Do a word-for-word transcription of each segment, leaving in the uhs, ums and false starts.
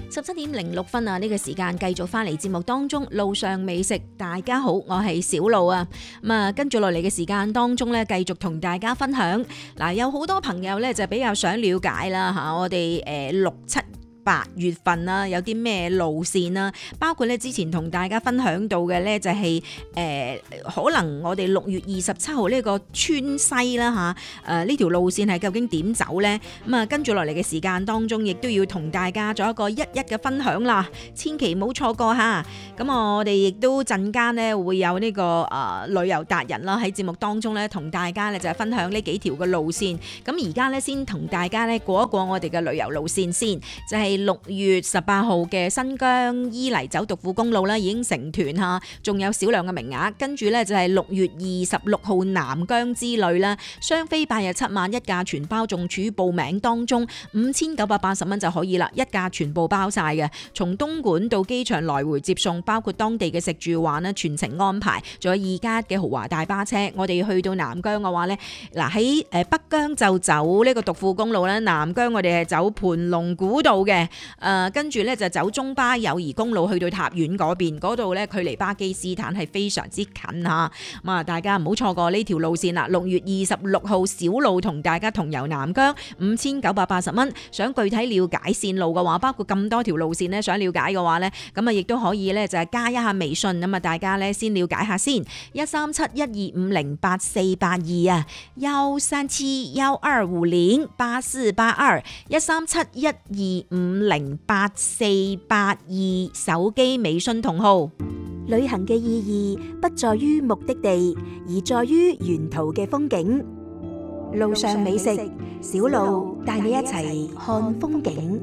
十七點零六分啊！呢、這個時間繼續翻嚟節目當中，路上美食。大家好，我係小路啊。咁啊，跟住落嚟嘅時間當中咧，繼續同大家分享。嗱，有好多朋友咧就比較想了解啦嚇，我哋誒六七八月份啦，有啲咩路線啦？包括咧之前同大家分享到嘅咧，就係誒可能我哋六月二十七號呢個川西啦嚇，誒呢條路線係究竟點走咧？咁啊，跟住落嚟嘅時間當中，亦都要同大家做一個一一嘅分享啦，千祈唔好錯過嚇。咁我哋亦都陣間咧會有呢個誒旅遊達人啦喺節目當中咧，同大家咧就係分享呢幾條嘅路線。咁而家咧先同大家咧過一過我哋嘅旅遊路線先，就係六月十八號嘅新疆伊犁走獨庫公路啦，已經成團嚇，仲有少量嘅名額。跟住咧就係六月二十六號南疆之旅啦，雙飛八日七晚一價全包，仲處於報名當中，五千九百八十蚊就可以啦，一價全部包晒嘅，從東莞到機場來回接送，包括當地嘅食住玩啦，全程安排，仲有二加一嘅豪華大巴車。我哋去到南疆嘅話咧，嗱喺誒北疆就走呢個獨庫公路啦，南疆我哋係走盤龍古道嘅。誒跟住咧就走中巴友誼公路去到塔縣嗰邊，嗰度咧距離巴基斯坦係非常之近嚇，咁啊大家唔好錯過呢條路線啦。六月二十六號小路同大家同遊南疆，五千九百八十蚊。想具體了解線路嘅話，包括咁多條路線咧，想了解嘅話咧，咁啊亦都可以咧就係加一下微信，咁啊大家咧先了解下先。一三七一二五零八四八二啊，幺三七幺二五零八四八二，一三七一二五零八四八二，手機微信同號。 旅行嘅意義不在於目的地，而在於沿途嘅風景。路上美食，小路帶你一齊看風景。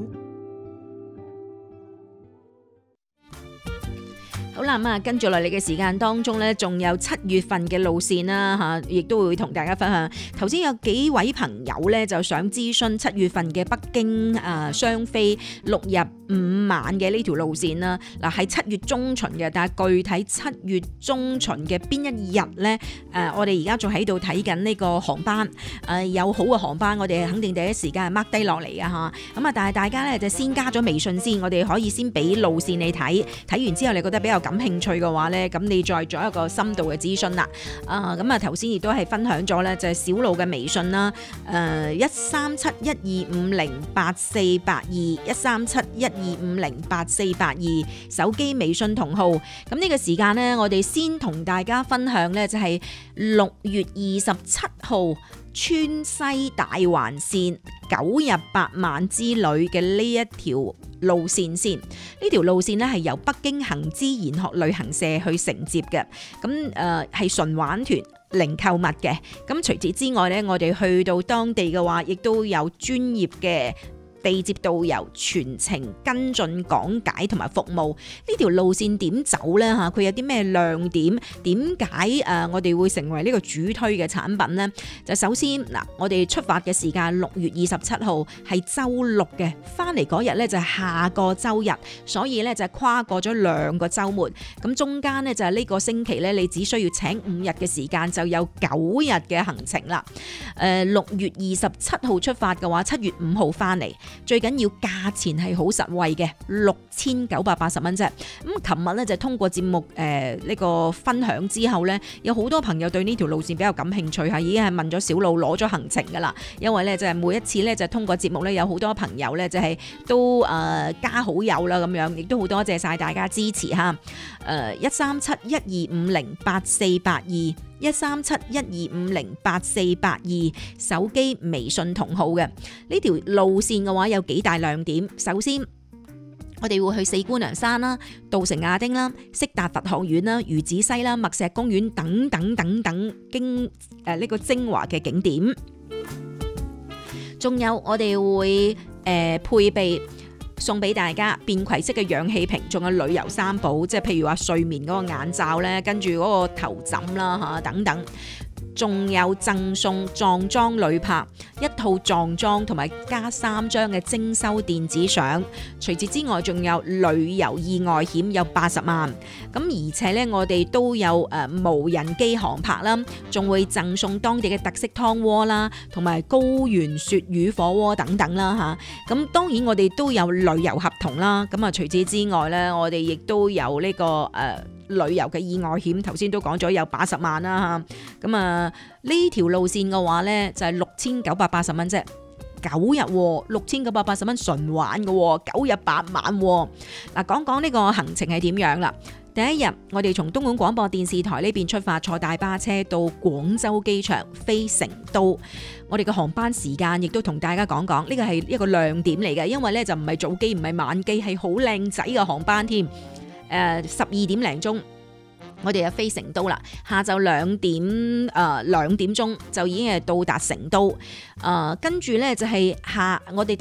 好啦，咁啊，跟住落嚟嘅時間當中咧，仲有七月份嘅路線啦嚇，亦都會同大家分享。頭先有幾位朋友咧就想諮詢七月份嘅北京啊雙飛六日五晚嘅呢條路線啦。嗱係七月中旬嘅，但係具體七月中旬嘅邊一日咧？誒，我哋而家仲喺度睇緊呢個航班，誒有好嘅航班，我哋肯定第一時間係 mark 低落嚟嘅嚇。咁啊，但係大家咧就先加咗微信先，我哋可以先俾路線你睇，睇完之後你覺得比較感興趣嘅話咧，咁你再做一個深度嘅諮詢啦。啊，咁啊頭先亦都係分享咗咧，就係小路嘅微信啦。誒，一三七一二五零八四八二，一三七一二五零八四八二，手機微信同號。咁呢個時間咧，我哋先同大家分享咧，就係六月二十七號川西大環線九日八晚之旅嘅呢一條路線先。呢條路線咧係由北京恒知研學旅行社去承接嘅，咁誒係純玩團零購物嘅。咁除此之外咧，我哋去到當地嘅話，亦都有專業嘅地接導遊全程跟進講解同埋服務。呢條路線點走呢？嚇，佢有啲咩亮點？點解誒我哋會成為呢個主推嘅產品呢？就首先嗱，我哋出發嘅時間六月二十七號係週六嘅，翻嚟嗰日呢就係下個週日，所以呢就係跨過咗兩個週末。咁中間呢就係呢個星期呢，你只需要請五日嘅時間就有九日嘅行程啦。誒六月二十七號出發嘅話，七月五號翻嚟。最緊要價錢係好實惠嘅，六千九百八十蚊啫。咁琴日咧就通過節目誒呢、呃這個分享之後咧，有好多朋友對呢條路線比較感興趣嚇，已經係問咗小路攞咗行程噶啦。因為咧就係每一次咧就通過節目咧，有好多朋友咧就係都誒、呃、加好友啦咁樣，亦都好多謝晒大家支持嚇。誒一三七一二五零八四八二。一三七一二五零八四八二，手機微信同號嘅。呢條路線嘅話有幾大亮點。首先我哋會去四姑娘山啦、稻城亞丁啦、色達佛學院啦、魚子西啦、麥石公園等等等等經誒呢個精華嘅景點。仲有我哋會誒、呃、配備送俾大家便攜式嘅氧氣瓶，仲有旅遊三寶，即係譬如話睡眠嗰個眼罩咧，跟住嗰個頭枕啦嚇等等。 仲有贈送撞裝旅拍一套撞裝同埋加三張嘅徵收電子相。除此之外，仲有旅遊意外險有八十萬。咁而且咧，我哋都有誒、呃、無人機航拍啦，仲會贈送當地嘅特色湯鍋啦，同埋高原鱈魚火鍋等等啦嚇。咁當然我哋都有旅遊合同啦。咁啊，除此之外咧，我哋亦都有呢、這個誒、呃、旅遊嘅意外險，頭先都講咗有八十萬啦嚇。咁啊，呢條路線嘅話咧，就係六千九百八十蚊啫。九日六千九百八十蚊純玩嘅，九日八晚。嗱，講講呢個行程係點樣啦？第一日我哋從東莞廣播電視台呢邊出發，坐大巴車到廣州機場飛成都。我哋嘅航班時間亦都同大家講講，呢個係一個亮點嚟嘅，因為咧就唔係早機唔係晚機，係好靚仔嘅航班添。誒，十二點零鐘。我哋就飛成都啦，下晝兩點誒兩點鐘就已經係到達成都，誒跟住咧就係下我哋。